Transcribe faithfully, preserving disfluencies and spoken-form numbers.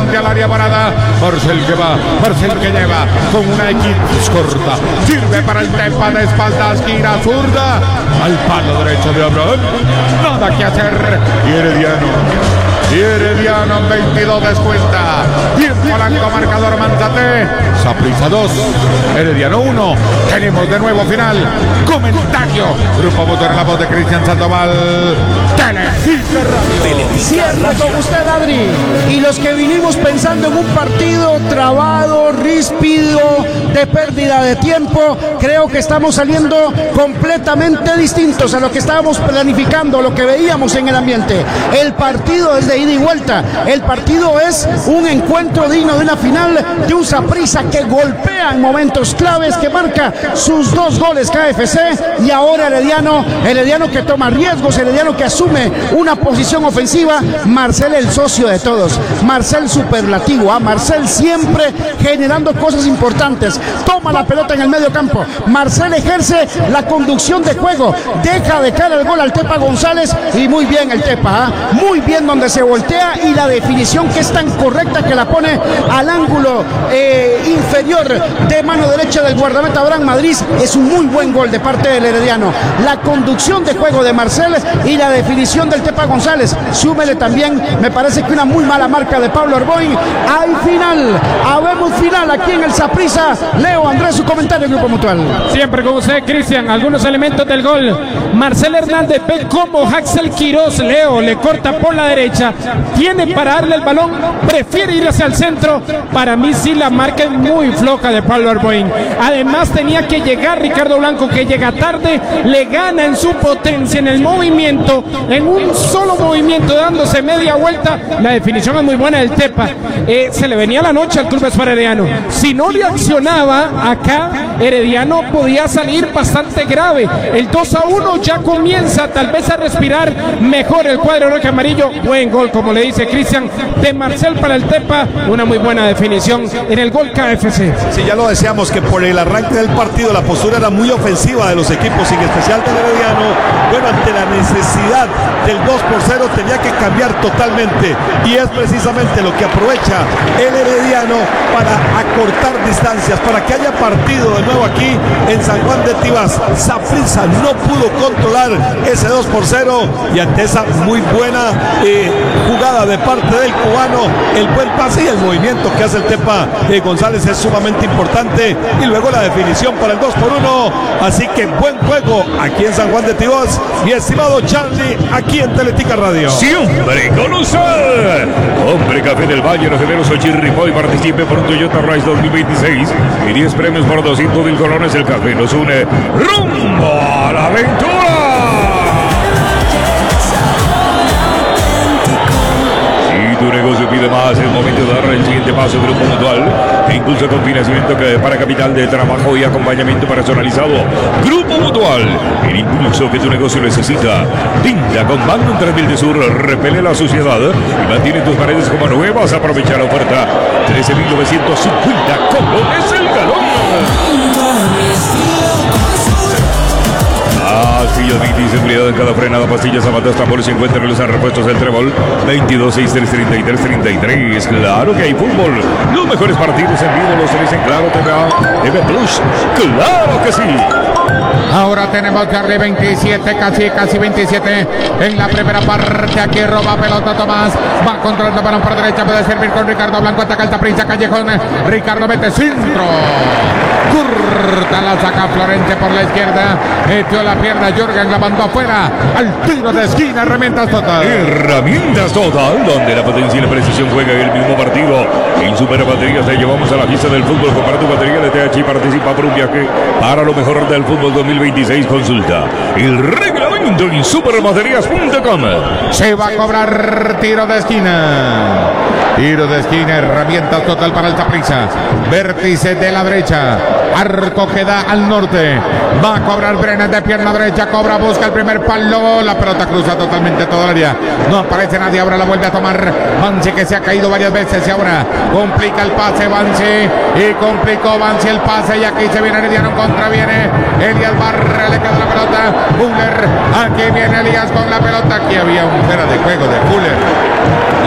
monte al área parada. Marcel que va, Marcel que lleva con una X corta. Sirve para el Tepa de espaldas, gira zurda al palo derecho de Abraham. Nada que hacer. Y Herediano. Y Herediano en veintidós descuenta. Tiempo blanco, marcador Manzate. Saprissa dos, Herediano uno. Tenemos de nuevo final. Comentario. Grupo Motor en la voz de Cristian Sandoval. Televisa Radio. Cierra con usted, Adri. Y los que vinimos pensando en un partido trabado, ríspido, de pérdida de tiempo, creo que estamos saliendo completamente distintos a lo que estábamos planificando, lo que veíamos en el ambiente. El partido es de ida y vuelta. El partido es un encuentro digno de una final, de un Saprissa que golpea en momentos claves, que marca sus dos goles K F C, y ahora Herediano, Herediano que toma riesgos, Herediano que asume una posición ofensiva. Marcel el socio de todos, Marcel superlativo, ¿eh? Marcel siempre generando cosas importantes, toma la pelota en el medio campo, Marcel ejerce la conducción de juego, deja de caer el gol al Tepa González, y muy bien el Tepa, ¿eh? Muy bien donde se voltea, y la definición que es tan correcta que la pone al ángulo eh, inferior de mano derecha del guardameta Abraham Madrid. Es un muy buen gol de parte del Herediano. La conducción de juego de Marcel y la definición del Tepa González. Súmele también, me parece que una muy mala marca de Pablo Arboin. Hay final, habemos final aquí en el Saprissa. Leo, Andrés, su comentario, Grupo Mutual. Siempre con usted, Cristian, algunos elementos del gol. Marcel Hernández ve como Axel Quiroz, Leo, le corta por la derecha, tiene para darle el balón, prefiere ir hacia el centro. Para mí sí la marca es muy floja de Pablo Arboin. Además tenía que llegar Ricardo Blanco, que llega tarde, le gana en su potencia, en el movimiento, en un solo movimiento, dándose media vuelta. La definición es muy buena del Tepa. Eh, se le venía la noche al Club Sport Herediano. Si no reaccionaba acá, Herediano podía salir bastante grave. El dos a uno ya comienza tal vez a respirar mejor el cuadro rojo amarillo. Buen gol, como le dice Cristian, de Marcel para el Tepa. Una muy buena definición en el gol K F C. Sí, ya lo decíamos que por el arranque del partido la postura era muy ofensiva de los equipos, en especial del Herediano. Bueno, ante la necesidad del dos por cero tenía que cambiar totalmente, y es precisamente lo que aprovecha el Herediano para acortar distancias, para que haya partido de nuevo aquí en San Juan de Tibás. Saprissa no pudo controlar ese dos por cero, y ante esa muy buena eh, jugada de parte del cubano, el buen pase y el movimiento que hace el Tepa eh, González es sumamente importante, y luego la definición para el dos por uno. Así que buen juego aquí en San Juan de Tibás, mi estimado Charlie, aquí en Teletica Radio. Siempre con usted. Hombre, Café del Valle, los gemelos Ochirripoy, participe por un Toyota Rise dos mil veintiséis y diez premios por doscientos mil colones. El café nos une rumbo a la aventura. Si tu negocio pide más, es momento de dar el siguiente paso. Grupo Mutual, que impulsa con financiamiento para capital de trabajo y acompañamiento personalizado. Grupo Mutual, el impulso que tu negocio necesita. Tinta con Banco en tres mil de Sur, repele la suciedad y mantiene tus paredes como nuevas. Aprovecha la oferta, trece mil novecientos cincuenta colones el galón. Pastillas Vitis, seguridad en cada frenada, pastillas, zapatas, tambores, cincuenta en los repuestos del Trébol, veintidós, sesenta y tres, treinta y tres, treinta y tres. Claro que hay fútbol, los mejores partidos en vivo los tenéis en Claro T V A, T V Plus, claro que sí. Ahora tenemos Charlie veintisiete, casi, casi veintisiete en la primera parte. Aquí roba pelota Tomás, va controlando balón por derecha, puede servir con Ricardo Blanco, ataca el Saprissa, Callejón, Ricardo mete centro, curta, la saca Florente por la izquierda, metió la pierna Jürgen, la mandó afuera, al tiro de esquina. Herramientas Total, Herramientas Total, donde la potencia y la precisión juegan el mismo partido. En Super Baterías te llevamos a la fiesta del fútbol. Compara tu batería de T H y participa por un viaje para lo mejor del fútbol dos mil veintiséis. Consulta el reglamento en superbaterías punto com. Se va a cobrar tiro de esquina. Tiro de esquina, Herramientas Total para el Saprissa. Vértice de la derecha, arco que da al norte. Va a cobrar Brenes de pierna derecha, cobra, busca el primer palo. La pelota cruza totalmente toda el área. No aparece nadie, ahora la vuelve a tomar Bansi, que se ha caído varias veces, y ahora complica el pase Bansi, y complicó Bansi el pase, y aquí se viene Herediano, contraviene Elías Barra, le queda la pelota Fuller. Aquí viene Elías con la pelota. Aquí había un fuera de juego de Fuller.